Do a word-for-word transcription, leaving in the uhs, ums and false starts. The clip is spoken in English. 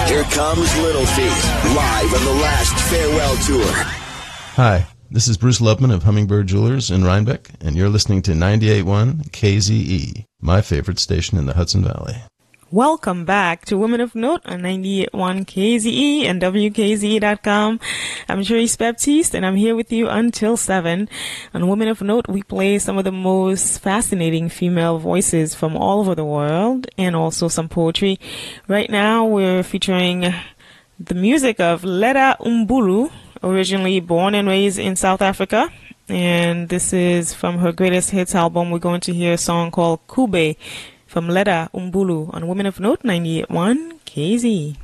Here comes Little Feat, live on the last farewell tour. Hi, this is Bruce Lubman of Hummingbird Jewelers in Rhinebeck, and you're listening to ninety-eight point one K Z E, my favorite station in the Hudson Valley. Welcome back to Women of Note on ninety-eight point one K Z E and W K Z E dot com. I'm Therese Baptiste, and I'm here with you until seven. On Women of Note, we play some of the most fascinating female voices from all over the world, and also some poetry. Right now, we're featuring the music of Letta Mbulu, originally born and raised in South Africa. And this is from her greatest hits album. We're going to hear a song called Kube from Letta Mbulu on Women of Note ninety-eight point one K Z.